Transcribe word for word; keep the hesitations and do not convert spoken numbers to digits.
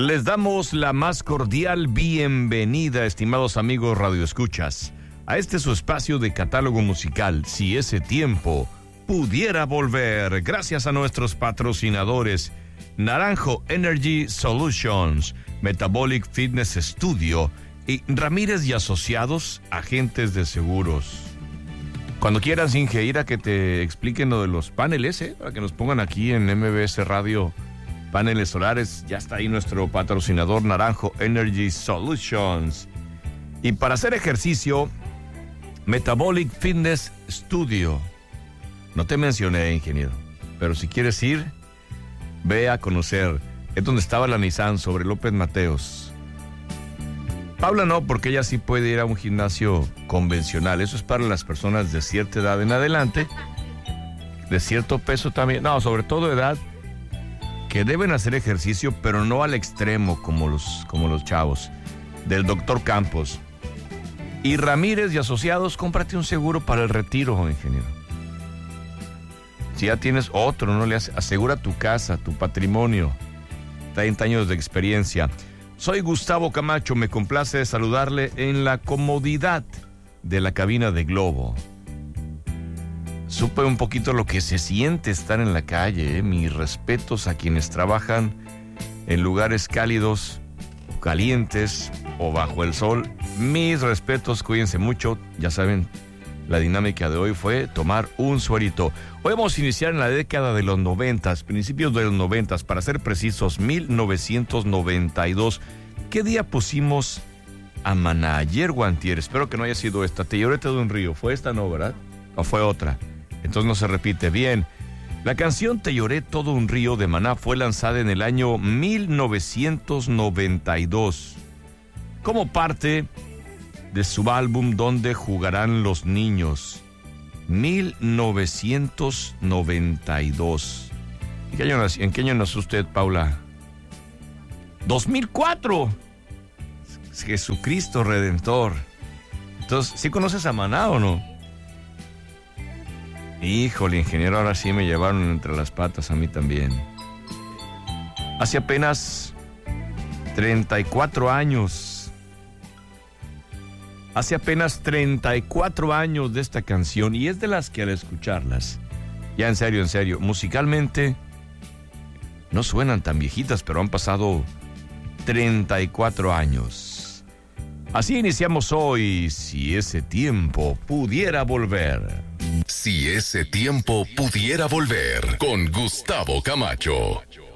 Les damos la más cordial bienvenida, estimados amigos radioescuchas, a este su espacio de catálogo musical, Si ese tiempo pudiera volver, gracias a nuestros patrocinadores, Naranjo Energy Solutions, Metabolic Fitness Studio y Ramírez y Asociados, agentes de seguros. Cuando quieras, Inge, ir a que te expliquen lo de los paneles, ¿eh? Para que nos pongan aquí en M B S Radio paneles solares, ya está ahí nuestro patrocinador Naranjo Energy Solutions. Y para hacer ejercicio, Metabolic Fitness Studio. No te mencioné, ingeniero, pero si quieres ir, ve a conocer. Es donde estaba la Nissan sobre López Mateos. Paula no, porque ella sí puede ir a un gimnasio convencional. Eso es para las personas de cierta edad en adelante, de cierto peso también. No, sobre todo edad, que deben hacer ejercicio, pero no al extremo como los, como los chavos. Del doctor Campos. Y Ramírez y Asociados, cómprate un seguro para el retiro, ingeniero. Si ya tienes otro, no le hace, asegura tu casa, tu patrimonio. treinta años de experiencia. Soy Gustavo Camacho, me complace saludarle en la comodidad de la cabina de Globo. Supe un poquito lo que se siente estar en la calle, ¿eh? Mis respetos a quienes trabajan en lugares cálidos, calientes o bajo el sol. Mis respetos, cuídense mucho. Ya saben, la dinámica de hoy fue tomar un suerito. Hoy vamos a iniciar en la década de los noventas, principios de los noventas, para ser precisos, mil novecientos noventa y dos. ¿Qué día pusimos a Maná? Ayer o antier, espero que no haya sido esta. Te lloré todo un río, ¿fue esta no, verdad? ¿O fue otra? Entonces no se repite. Bien, la canción Te lloré todo un río de Maná fue lanzada en el año mil novecientos noventa y dos como parte de su álbum Donde jugarán los niños. mil novecientos noventa y dos. ¿En qué año nació, en qué año nació usted, Paula? dos mil cuatro. Jesucristo Redentor. Entonces, ¿sí conoces a Maná o no? Híjole, ingeniero, ahora sí me llevaron entre las patas a mí también. Hace apenas treinta y cuatro años. Hace apenas treinta y cuatro años de esta canción, y es de las que al escucharlas, ya en serio, en serio, musicalmente no suenan tan viejitas, pero han pasado treinta y cuatro años. Así iniciamos hoy, Si ese tiempo pudiera volver. Si ese tiempo pudiera volver, con Gustavo Camacho.